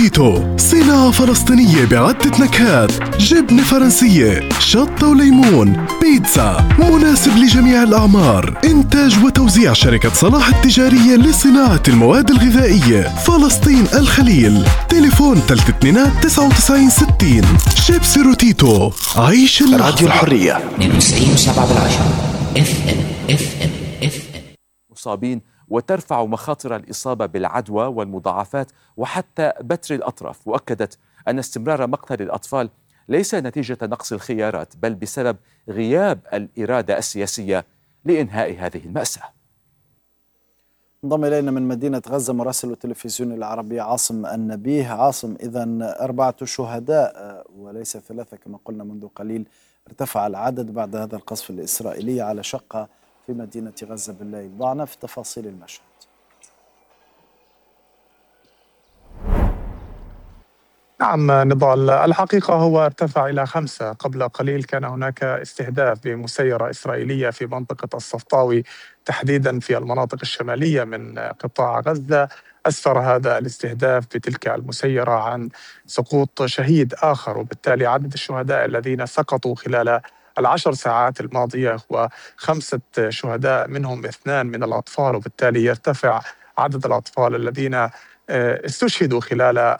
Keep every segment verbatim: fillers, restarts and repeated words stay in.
سيروتيتو، صناعة فلسطينية بعدة نكهات، جبنة فرنسية، شطة وليمون، بيتزا، مناسب لجميع الأعمار. إنتاج وتوزيع شركة صلاح التجارية لصناعة المواد الغذائية، فلسطين الخليل. تليفون ثلاثة اثنين تسعة وتسعين ستين. شيب سيروتيتو، عيش اللحظة. راديو الحرية اثنين وتسعين وسبعة بالعشرة اف ام اف ام اف ام. مصابين وترفع مخاطر الإصابة بالعدوى والمضاعفات وحتى بتر الأطراف. وأكدت أن استمرار مقتل الأطفال ليس نتيجة نقص الخيارات، بل بسبب غياب الإرادة السياسية لإنهاء هذه المأساة. انضم إلينا من مدينة غزة مراسل التلفزيون العربي عاصم النبيه. عاصم، إذن أربعة شهداء وليس ثلاثة كما قلنا منذ قليل. ارتفع العدد بعد هذا القصف الإسرائيلي على شقة في مدينة غزة بالليل. ضعنا في تفاصيل المشهد. نعم نضال، الحقيقة هو ارتفع إلى خمسة. قبل قليل كان هناك استهداف بمسيرة إسرائيلية في منطقة الصفطاوي، تحديدا في المناطق الشمالية من قطاع غزة. أسفر هذا الاستهداف بتلك المسيرة عن سقوط شهيد آخر، وبالتالي عدد الشهداء الذين سقطوا خلال العشر ساعات الماضية هو خمسة شهداء، منهم اثنان من الأطفال، وبالتالي يرتفع عدد الأطفال الذين استشهدوا خلال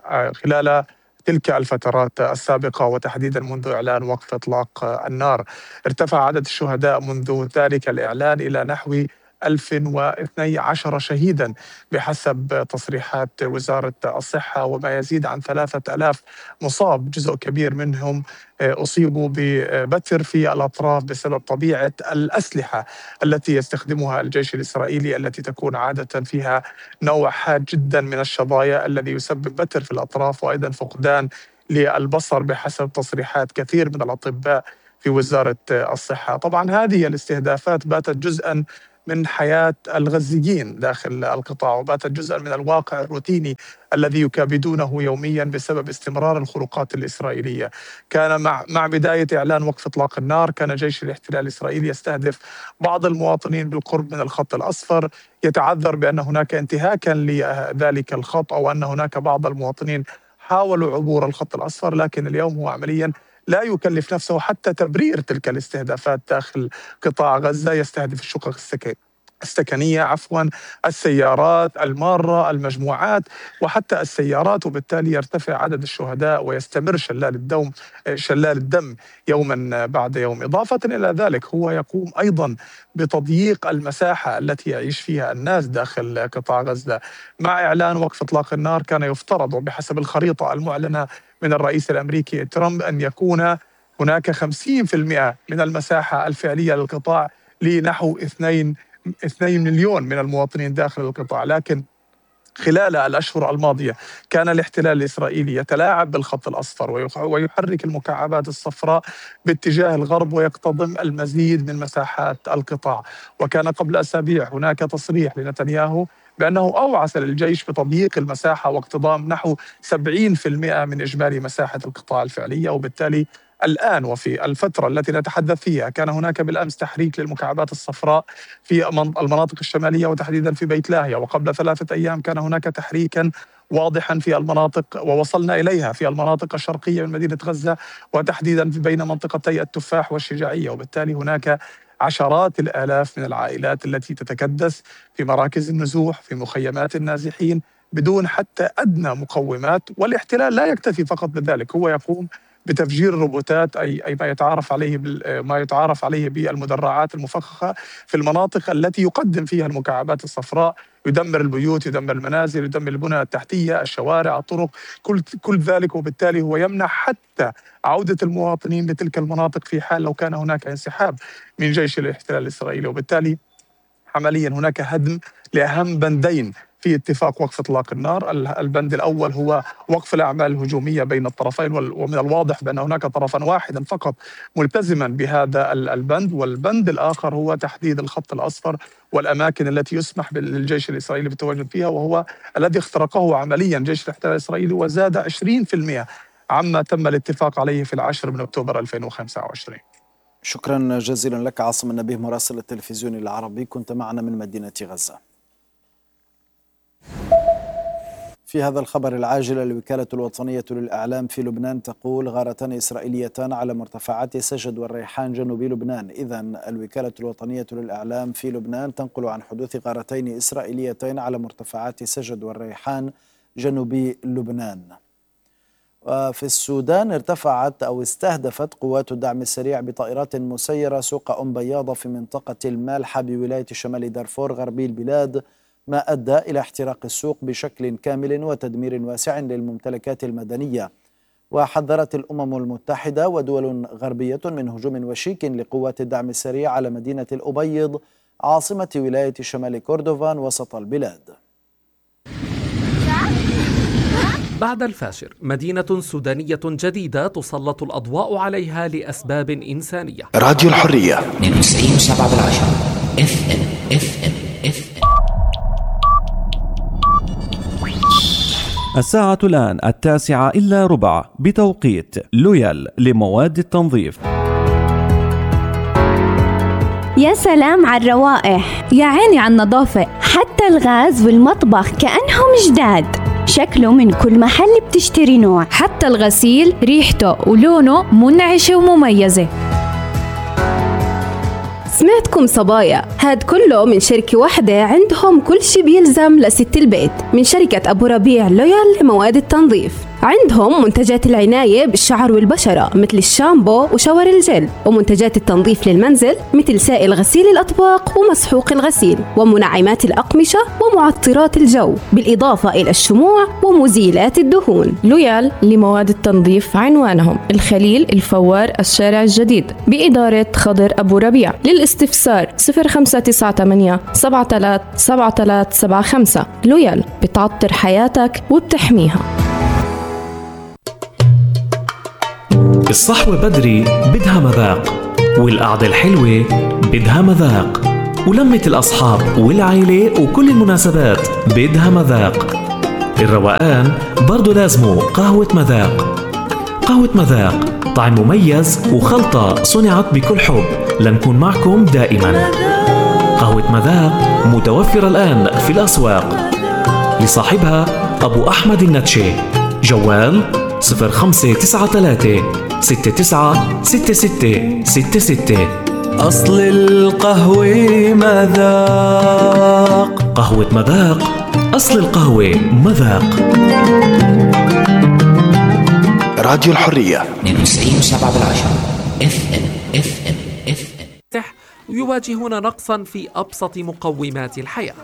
خلال تلك الفترات السابقة، وتحديدا منذ إعلان وقف إطلاق النار. ارتفع عدد الشهداء منذ ذلك الإعلان إلى نحو ألف واثني عشر شهيدا بحسب تصريحات وزارة الصحة، وما يزيد عن ثلاثة ألاف مصاب. جزء كبير منهم أصيبوا ببتر في الأطراف بسبب طبيعة الأسلحة التي يستخدمها الجيش الإسرائيلي، التي تكون عادة فيها نوع حاد جدا من الشظايا الذي يسبب بتر في الأطراف وأيضا فقدان للبصر بحسب تصريحات كثير من الأطباء في وزارة الصحة. طبعا هذه الاستهدافات باتت جزءا من حياة الغزيين داخل القطاع، وباتت جزءا من الواقع الروتيني الذي يكابدونه يوميا بسبب استمرار الخروقات الإسرائيلية. كان مع مع بداية إعلان وقف إطلاق النار كان جيش الاحتلال الإسرائيلي يستهدف بعض المواطنين بالقرب من الخط الأصفر، يتعذر بأن هناك انتهاكا لذلك الخط أو أن هناك بعض المواطنين حاولوا عبور الخط الأصفر، لكن اليوم هو عمليا لا يكلف نفسه حتى تبرير تلك الاستهدافات داخل قطاع غزة. يستهدف الشقق السكنية السكنية عفوا السيارات المارة، المجموعات، وحتى السيارات، وبالتالي يرتفع عدد الشهداء ويستمر شلال الدم شلال الدم يوما بعد يوم. إضافة إلى ذلك هو يقوم أيضا بتضييق المساحة التي يعيش فيها الناس داخل قطاع غزة. مع إعلان وقف إطلاق النار كان يفترض وبحسب الخريطة المعلنة من الرئيس الأمريكي ترامب أن يكون هناك خمسين بالمئة من المساحة الفعلية للقطاع لنحو اثنين اثنين مليون من المواطنين داخل القطاع، لكن خلال الأشهر الماضية كان الاحتلال الإسرائيلي يتلاعب بالخط الأصفر ويحرك المكعبات الصفراء باتجاه الغرب ويقتضم المزيد من مساحات القطاع. وكان قبل أسابيع هناك تصريح لنتنياهو بأنه أوعز للجيش بتضييق المساحة واقتضام نحو سبعين بالمئة من إجمالي مساحة القطاع الفعلية. وبالتالي الآن وفي الفترة التي نتحدث فيها كان هناك بالأمس تحريك للمكعبات الصفراء في المناطق الشمالية وتحديدا في بيت لاهيا، وقبل ثلاثة أيام كان هناك تحريكا واضحا في المناطق ووصلنا إليها في المناطق الشرقية من مدينة غزة وتحديدا في بين منطقتي التفاح والشجاعية. وبالتالي هناك عشرات الآلاف من العائلات التي تتكدس في مراكز النزوح في مخيمات النازحين بدون حتى أدنى مقومات. والاحتلال لا يكتفي فقط بذلك، هو يقوم بتفجير الروبوتات أي أي ما يتعارف عليه ما يتعارف عليه بالمدرعات المفخخة في المناطق التي يقدم فيها المكعبات الصفراء. يدمر البيوت، يدمر المنازل، يدمر البنى التحتية، الشوارع، الطرق، كل كل ذلك. وبالتالي هو يمنع حتى عودة المواطنين لتلك المناطق في حال لو كان هناك انسحاب من جيش الاحتلال الإسرائيلي. وبالتالي عمليا هناك هدم لأهم بندين في اتفاق وقف إطلاق النار. البند الأول هو وقف الأعمال الهجومية بين الطرفين، ومن الواضح بأن هناك طرفا واحدا فقط ملتزما بهذا البند، والبند الآخر هو تحديد الخط الأصفر والأماكن التي يسمح للجيش الإسرائيلي بالتواجد فيها، وهو الذي اخترقه عمليا جيش الاحتلال الإسرائيلي وزاد عشرين بالمئة عما تم الاتفاق عليه في العاشر من أكتوبر ألفين وخمسة وعشرين. شكرا جزيلا لك عاصم النبيه مراسل التلفزيون العربي، كنت معنا من مدينة غزة. في هذا الخبر العاجل، الوكالة الوطنية للإعلام في لبنان تقول غارتان إسرائيليتان على مرتفعات سجد والريحان جنوب لبنان. إذن الوكالة الوطنية للإعلام في لبنان تنقل عن حدوث غارتين إسرائيليتين على مرتفعات سجد والريحان جنوب لبنان. وفي السودان ارتفعت أو استهدفت قوات الدعم السريع بطائرات مسيرة سوق أم بياضة في منطقة المالحة بولاية شمال دارفور غربي البلاد، ما أدى إلى احتراق السوق بشكل كامل وتدمير واسع للممتلكات المدنية. وحذرت الأمم المتحدة ودول غربية من هجوم وشيك لقوات الدعم السريع على مدينة الأبيض عاصمة ولاية شمال كوردوفان وسط البلاد. بعد الفاشر، مدينة سودانية جديدة تسلط الأضواء عليها لأسباب إنسانية. راديو الحرية اثنين وتسعين سبعة بالعشرة اف ام اف ام اف ام. الساعة الآن التاسعة إلا ربع بتوقيت لويال لمواد التنظيف. يا سلام على الروائح، يا عيني على النظافة، حتى الغاز والمطبخ كأنهم جداد، شكله من كل محل بتشتري نوع، حتى الغسيل ريحته ولونه منعشة ومميزة. سمعتكم صبايا، هاد كله من شركة واحدة عندهم كل شي بيلزم لست البيت، من شركة أبو ربيع لويال لمواد التنظيف. عندهم منتجات العناية بالشعر والبشرة مثل الشامبو وشاور الجل، ومنتجات التنظيف للمنزل مثل سائل غسيل الأطباق ومسحوق الغسيل، ومنعمات الأقمشة ومعطرات الجو، بالإضافة إلى الشموع ومزيلات الدهون. لويال لمواد التنظيف عنوانهم الخليل الفوار الشارع الجديد بإدارة خضر أبو ربيع. للاستفسار صفر خمسة تسعة ثمانية سبعة ثلاثة سبعة ثلاثة سبعة خمسة. لويال بتعطر حياتك وبتحميها. الصحوة بدري بدها مذاق، والقعدة الحلوة بدها مذاق، ولمة الأصحاب والعائلة وكل المناسبات بدها مذاق. الروقان برضو لازمه قهوة مذاق. قهوة مذاق طعم مميز وخلطة صنعت بكل حب لنكون معكم دائما. قهوة مذاق متوفرة الآن في الأسواق، لصاحبها أبو أحمد النتشي. جوال صفر خمسة تسعة ثلاثة ستة تسعة ستة ستة ستة ستة. أصل القهوة مذاق. قهوة مذاق، أصل القهوة مذاق. راديو الحرية اثنين وتسعين سبعة بالعشرة اف ام اف ام اف ام. يواجهون نقصا في أبسط مقومات الحياة.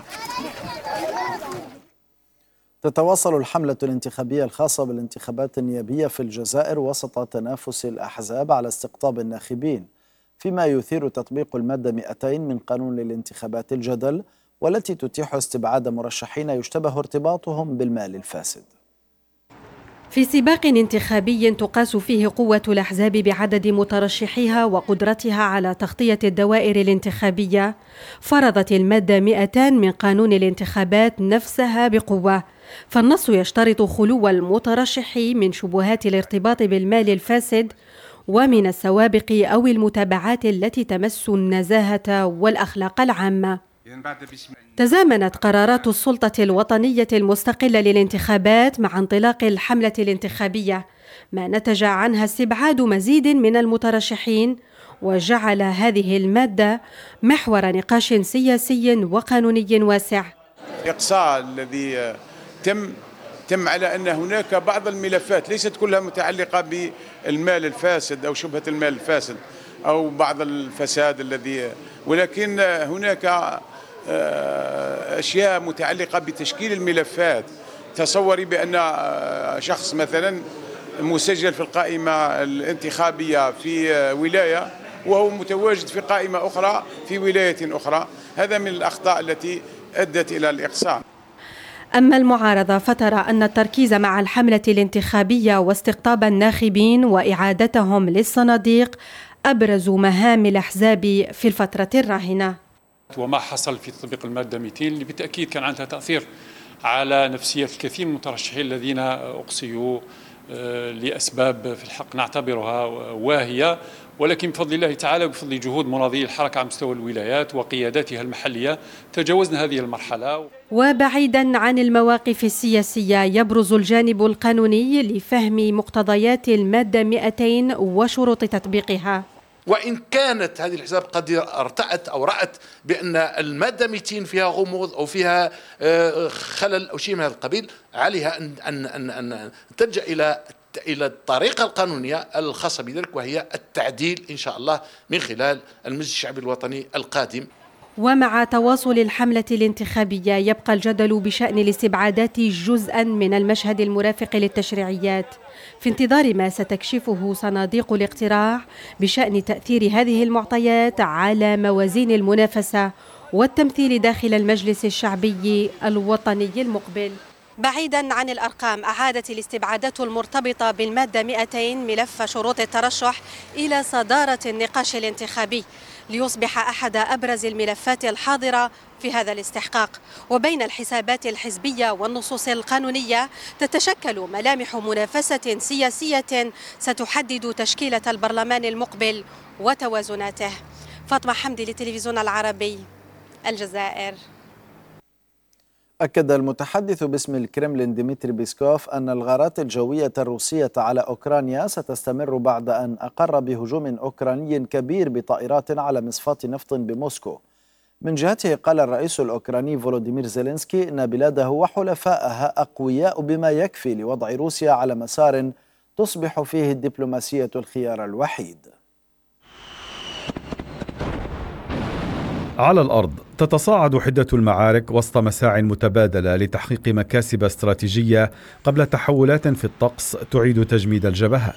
تتواصل الحملة الانتخابية الخاصة بالانتخابات النيابية في الجزائر وسط تنافس الأحزاب على استقطاب الناخبين، فيما يثير تطبيق المادة مئتين من قانون الانتخابات الجدل، والتي تتيح استبعاد مرشحين يشتبه ارتباطهم بالمال الفاسد. في سباق انتخابي تقاس فيه قوة الأحزاب بعدد مترشحيها وقدرتها على تغطية الدوائر الانتخابية، فرضت المادة مئتين من قانون الانتخابات نفسها بقوة، فالنص يشترط خلو المترشح من شبهات الارتباط بالمال الفاسد ومن السوابق أو المتابعات التي تمس النزاهة والأخلاق العامة. تزامنت قرارات السلطة الوطنية المستقلة للانتخابات مع انطلاق الحملة الانتخابية، ما نتج عنها استبعاد مزيد من المترشحين، وجعل هذه المادة محور نقاش سياسي وقانوني واسع. الإقصاء الذي تم تم على أن هناك بعض الملفات ليست كلها متعلقة بالمال الفاسد أو شبهة المال الفاسد أو بعض الفساد الذي، ولكن هناك أشياء متعلقة بتشكيل الملفات. تصوري بأن شخص مثلا مسجل في القائمة الانتخابية في ولاية وهو متواجد في قائمة أخرى في ولاية أخرى، هذا من الأخطاء التي أدت إلى الإقصاء. أما المعارضة فترى أن التركيز مع الحملة الانتخابية واستقطاب الناخبين وإعادتهم للصناديق أبرز مهام الأحزاب في الفترة الراهنة. وما حصل في تطبيق المادة مئتين اللي بالتأكيد كان عندها تأثير على نفسية الكثير من المترشحين الذين أقصيوا لأسباب في الحق نعتبرها واهية، ولكن بفضل الله تعالى وبفضل جهود مناضلي الحركة على مستوى الولايات وقياداتها المحلية تجاوزنا هذه المرحلة. وبعيدا عن المواقف السياسية يبرز الجانب القانوني لفهم مقتضيات المادة مئتين وشروط تطبيقها. وإن كانت هذه الحساب قد ارتأت أو رأت بأن المادة مئتين فيها غموض أو فيها خلل أو شيء من هذا القبيل، عليها أن أن أن أن تلجأ إلى إلى الطريقة القانونية الخاصة بذلك، وهي التعديل إن شاء الله من خلال المجلس الشعبي الوطني القادم. ومع تواصل الحملة الانتخابية يبقى الجدل بشأن الاستبعادات جزءا من المشهد المرافق للتشريعيات، في انتظار ما ستكشفه صناديق الاقتراع بشأن تأثير هذه المعطيات على موازين المنافسة والتمثيل داخل المجلس الشعبي الوطني المقبل. بعيدا عن الأرقام، أعادت الاستبعادات المرتبطة بالمادة مئتين ملف شروط الترشح إلى صدارة النقاش الانتخابي ليصبح أحد أبرز الملفات الحاضرة في هذا الاستحقاق. وبين الحسابات الحزبية والنصوص القانونية تتشكل ملامح منافسة سياسية ستحدد تشكيلة البرلمان المقبل وتوازناته. فاطمة حمدي للتلفزيون العربي، الجزائر. أكد المتحدث باسم الكرملين ديمتري بيسكوف أن الغارات الجوية الروسية على أوكرانيا ستستمر بعد أن أقر بهجوم أوكراني كبير بطائرات على مصفاة نفط بموسكو. من جهته قال الرئيس الأوكراني فولوديمير زيلينسكي أن بلاده وحلفائها أقوياء بما يكفي لوضع روسيا على مسار تصبح فيه الدبلوماسية الخيار الوحيد. على الأرض تتصاعد حدة المعارك وسط مساع متبادلة لتحقيق مكاسب استراتيجية قبل تحولات في الطقس تعيد تجميد الجبهات.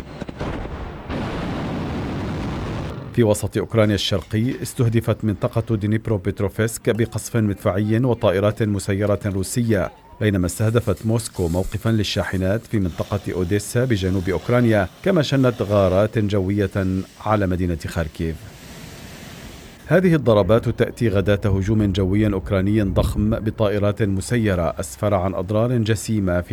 في وسط أوكرانيا الشرقي استهدفت منطقة دينيبرو بيتروفسك بقصف مدفعي وطائرات مسيرة روسية، بينما استهدفت موسكو موقفا للشاحنات في منطقة أوديسا بجنوب أوكرانيا، كما شنت غارات جوية على مدينة خاركيف. هذه الضربات تأتي غداة هجوم جوي أوكراني ضخم بطائرات مسيرة أسفر عن أضرار جسيمة في